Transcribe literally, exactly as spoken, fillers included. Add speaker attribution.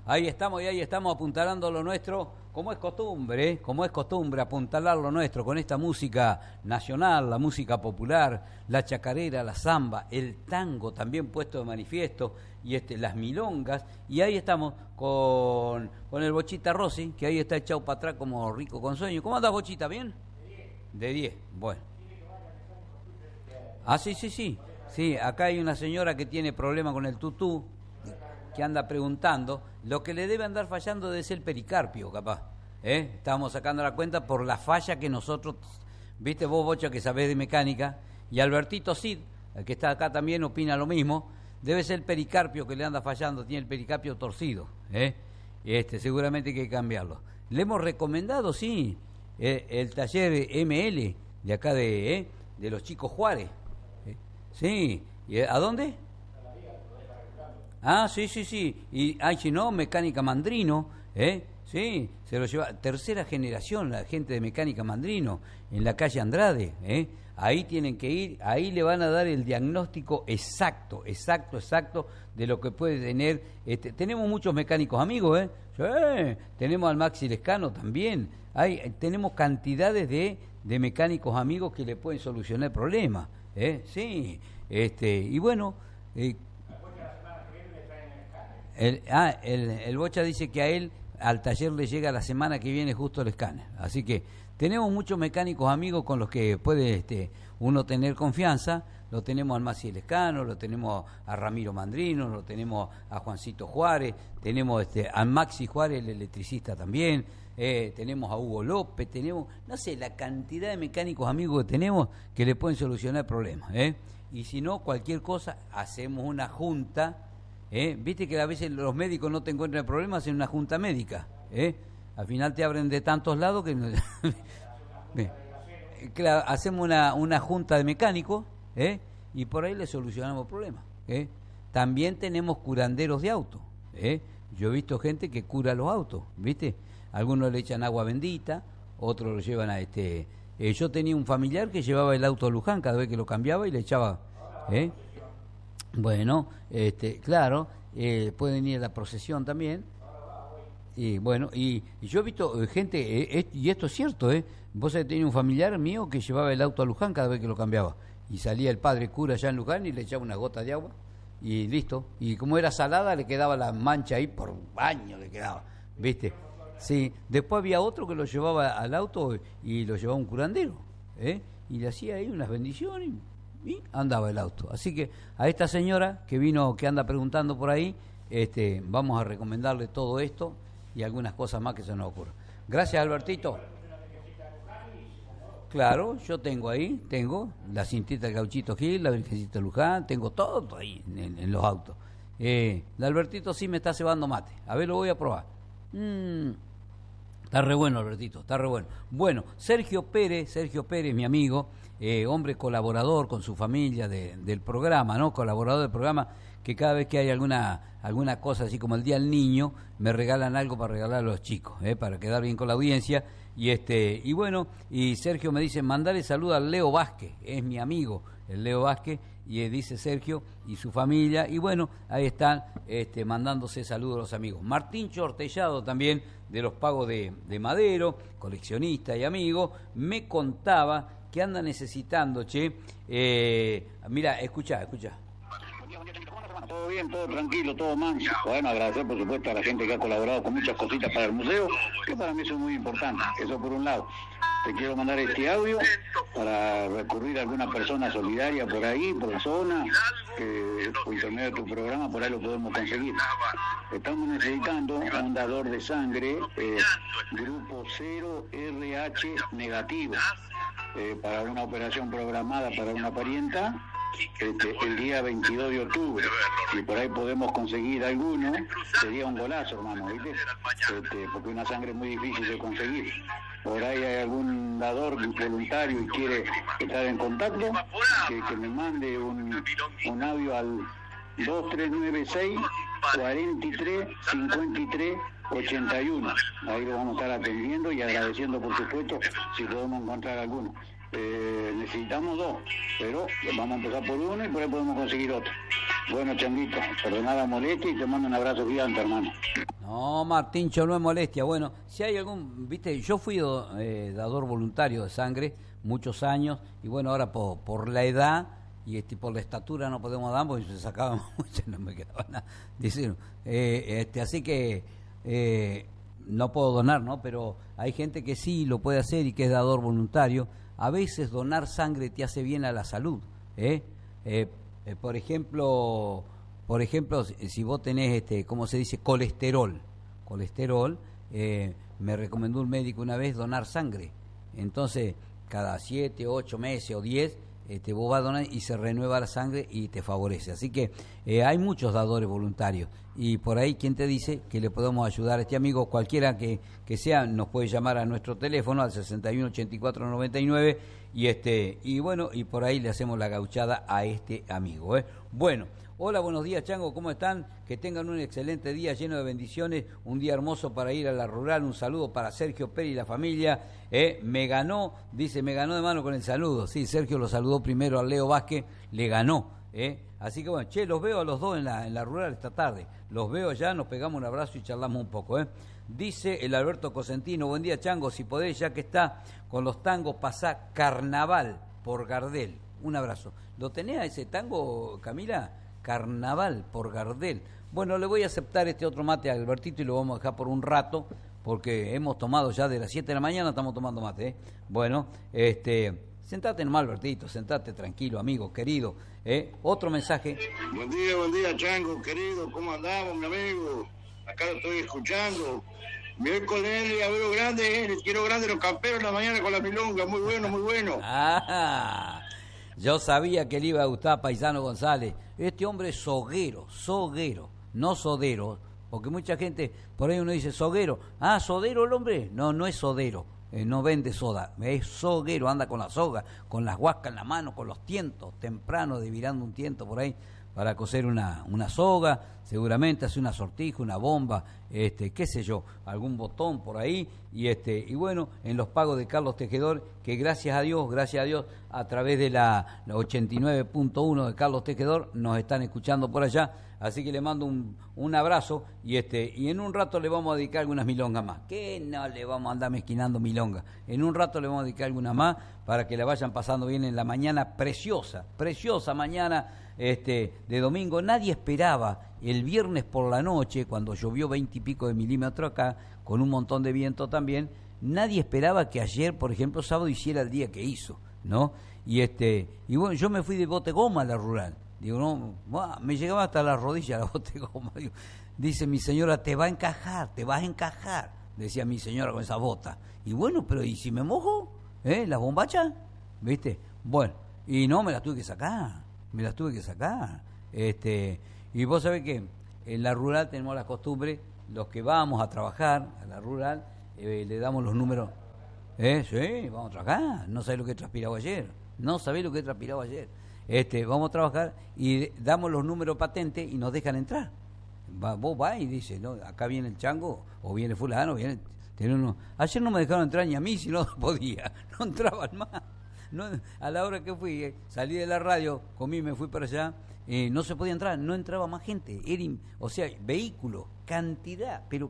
Speaker 1: ahí estamos y ahí estamos apuntalando lo nuestro, como es costumbre, ¿eh? Como es costumbre apuntalar lo nuestro con esta música nacional, la música popular, la chacarera, la samba, el tango también puesto de manifiesto, y este, las milongas, y ahí estamos con, con el Bochita Rossi, que ahí está echado para atrás como rico con sueño. ¿Cómo andás, Bochita? ¿Bien? De diez, bueno. Ah, sí, sí, sí. Sí, acá hay una señora que tiene problema con el tutú, que anda preguntando. Lo que le debe andar fallando es el pericarpio, capaz. ¿Eh? Estábamos sacando la cuenta por la falla que nosotros, viste vos, Bocha, que sabés de mecánica, y Albertito Cid, el que está acá también, opina lo mismo. Debe ser el pericarpio que le anda fallando, tiene el pericarpio torcido. ¿Eh? Este, seguramente hay que cambiarlo. Le hemos recomendado, sí, eh, el taller M L de acá de, eh, de los chicos Juárez. Sí, ¿y a dónde? Ah, sí, sí, sí. Y, ay, si no, Mecánica Mandrino, ¿eh? Sí, se lo lleva. Tercera generación, la gente de Mecánica Mandrino, en la calle Andrade, ¿eh? Ahí tienen que ir, ahí le van a dar el diagnóstico exacto, exacto, exacto de lo que puede tener. Este, tenemos muchos mecánicos amigos, ¿eh? Sí, tenemos al Maxi Lescano también. Hay, tenemos cantidades de, de mecánicos amigos que le pueden solucionar el problema. ¿Eh? Sí, este, y bueno, eh, el, ah, el, el Bocha dice que a él, al taller le llega la semana que viene justo el escáner, así que tenemos muchos mecánicos amigos con los que puede este, uno tener confianza. Lo tenemos al Maxi Lescano, lo tenemos a Ramiro Mandrino, lo tenemos a Juancito Juárez, tenemos este, a Maxi Juárez, el electricista también. Eh, tenemos a Hugo López, tenemos, no sé, la cantidad de mecánicos amigos que tenemos que le pueden solucionar problemas, ¿eh? Y si no, cualquier cosa, hacemos una junta, ¿eh? Viste que a veces los médicos no te encuentran problemas, hacen una junta médica, ¿eh? Al final te abren de tantos lados que... claro, hacemos una, una junta de mecánicos, ¿eh? Y por ahí le solucionamos problemas, ¿eh? También tenemos curanderos de autos, ¿eh? Yo he visto gente que cura los autos, ¿viste? Algunos le echan agua bendita, otros lo llevan a este... Eh, yo tenía un familiar que llevaba el auto a Luján cada vez que lo cambiaba y le echaba... ¿eh? Bueno, este, claro, eh, pueden ir a la procesión también. Y bueno, y, y yo he visto gente, eh, eh, y esto es cierto, ¿eh? Vos tenés un familiar mío que llevaba el auto a Luján cada vez que lo cambiaba. Y salía el padre cura allá en Luján y le echaba una gota de agua y listo. Y como era salada, le quedaba la mancha ahí por baño, le quedaba, ¿viste? Sí, después había otro que lo llevaba al auto y lo llevaba un curandero, ¿eh? Y le hacía ahí unas bendiciones y, y andaba el auto. Así que a esta señora que vino, que anda preguntando por ahí, este, vamos a recomendarle todo esto y algunas cosas más que se nos ocurran. Gracias, Albertito. Claro, yo tengo ahí, tengo la cintita del Gauchito Gil, la Virgencita de Luján, tengo todo ahí en, en, en los autos. Eh, el Albertito sí me está cebando mate. A ver, lo voy a probar. Mm. Está re bueno, Albertito, está re bueno. Bueno, Sergio Pérez, Sergio Pérez, mi amigo, eh, hombre colaborador con su familia de, del programa, ¿no? Colaborador del programa, que cada vez que hay alguna alguna cosa así como el Día del Niño, me regalan algo para regalar a los chicos, ¿eh? Para quedar bien con la audiencia. Y este y bueno, y Sergio me dice, mandale saludo al Leo Vázquez, es mi amigo, el Leo Vázquez, y eh, dice Sergio y su familia, y bueno, ahí están este, mandándose saludos a los amigos. Martín Chortellado también, de los pagos de, de Madero, coleccionista y amigo, me contaba que anda necesitando, che, eh, mira, escuchá, escuchá.
Speaker 2: Todo bien, todo tranquilo, todo manso. Bueno, agradecer por supuesto a la gente que ha colaborado con muchas cositas para el museo, que para mí son muy importantes, eso por un lado. Te quiero mandar este audio para recurrir a alguna persona solidaria por ahí, por la zona, que por intermedio de tu programa por ahí lo podemos conseguir. Estamos necesitando un dador de sangre, eh, grupo cero R H negativo, eh, para una operación programada para una parienta. Este, el día veintidós de octubre, y por ahí podemos conseguir alguno, sería un golazo, hermano, ¿viste? Este, porque una sangre es muy difícil de conseguir. Por ahí hay algún dador voluntario y quiere estar en contacto, que, que me mande un, un audio al dos tres nueve seis, cuarenta y tres, cincuenta y tres, ochenta y uno. Ahí lo vamos a estar atendiendo y agradeciendo, por supuesto, si podemos encontrar alguno. Eh, necesitamos dos, pero vamos a empezar por uno y por ahí podemos conseguir otro. Bueno, Changuito, perdona la molestia y te mando un abrazo gigante, hermano.
Speaker 1: No, No, Martincho, no es molestia. Bueno, si hay algún, viste, yo fui eh, dador voluntario de sangre muchos años y bueno, ahora por, por la edad y este, por la estatura no podemos dar porque se sacaban mucho, no me quedaba nada. Dice, eh, este, así que eh, no puedo donar, ¿no? Pero hay gente que sí lo puede hacer y que es dador voluntario. A veces donar sangre te hace bien a la salud, ¿eh? Eh, eh, por ejemplo... Por ejemplo, si vos tenés, este, ¿cómo se dice? Colesterol. Colesterol, eh, me recomendó un médico una vez donar sangre. Entonces, cada siete, ocho meses o diez, este, vos vas a donar y se renueva la sangre y te favorece. Así que eh, hay muchos dadores voluntarios. Y por ahí, ¿quién te dice que le podemos ayudar a este amigo? Cualquiera que, que sea, nos puede llamar a nuestro teléfono al sesenta y uno, ochenta y cuatro, noventa y nueve. Y, este, y bueno, y por ahí le hacemos la gauchada a este amigo, ¿eh? Bueno. Hola, buenos días, Chango, ¿cómo están? Que tengan un excelente día lleno de bendiciones, un día hermoso para ir a la rural, un saludo para Sergio Pérez y la familia, eh, me ganó, dice, me ganó de mano con el saludo, sí, Sergio lo saludó primero a Leo Vázquez, le ganó, eh, así que bueno, che, los veo a los dos en la, en la rural esta tarde, los veo allá, nos pegamos un abrazo y charlamos un poco, eh. Dice el Alberto Cosentino, buen día, Chango, si podés, ya que está con los tangos, pasá Carnaval por Gardel, un abrazo. ¿Lo tenés a ese tango, Camila? Carnaval por Gardel. Bueno, le voy a aceptar este otro mate a Albertito y lo vamos a dejar por un rato, porque hemos tomado ya de las siete de la mañana, estamos tomando mate, ¿eh? Bueno, este, sentate nomás, Albertito, sentate tranquilo, amigo, querido, ¿eh? Otro mensaje.
Speaker 2: Buen día, buen día, Chango, querido, ¿cómo andamos, mi amigo? Acá lo estoy escuchando. Me voy con él y a ver grande, eh, quiero grande los camperos en la mañana con la milonga, muy bueno, muy bueno.
Speaker 1: Ah, yo sabía que le iba a gustar a Paisano González. Este hombre es soguero, soguero, no sodero, porque mucha gente, por ahí uno dice soguero. Ah, ¿sodero el hombre? No, no es sodero, eh, no vende soda, es soguero, anda con la soga, con las huascas en la mano, con los tientos, temprano devirando un tiento por ahí para coser una, una soga, seguramente hace una sortija, una bomba, este, qué sé yo, algún botón por ahí, y este, y bueno, en los pagos de Carlos Tejedor, que gracias a Dios, gracias a Dios, a través de la, la ochenta y nueve punto uno de Carlos Tejedor, nos están escuchando por allá, así que le mando un, un abrazo, y este, y en un rato le vamos a dedicar algunas milongas más, que no le vamos a andar mezquinando milongas, en un rato le vamos a dedicar algunas más, para que la vayan pasando bien en la mañana preciosa, preciosa mañana, este, de domingo. Nadie esperaba el viernes por la noche, cuando llovió veinte y pico de milímetros acá, con un montón de viento también, nadie esperaba que ayer, por ejemplo, sábado hiciera el día que hizo, ¿no? Y este, y bueno, yo me fui de bote goma a la rural. Digo, no, buah, me llegaba hasta las rodillas la bote goma. Digo, dice mi señora, te va a encajar, te vas a encajar, decía mi señora con esa bota. Y bueno, pero ¿y si me mojo? ¿Eh? ¿Las bombachas? ¿Viste? Bueno, y no, me las tuve que sacar, me las tuve que sacar. Este, y vos sabés que en la rural tenemos la costumbre, los que vamos a trabajar a la rural, eh, le damos los números. ¿Eh? Sí, vamos a trabajar. No sabés lo que he transpirado ayer. No sabés lo que he transpirado ayer. Este, vamos a trabajar y damos los números patentes y nos dejan entrar. Va, vos vas y dices, no, acá viene el chango, o viene fulano, viene... Uno. Ayer no me dejaron entrar ni a mí, si no podía, no entraban más. No, a la hora que fui, eh, salí de la radio, comí, me fui para allá, eh, no se podía entrar, no entraba más gente. Era, o sea, vehículos, cantidad, pero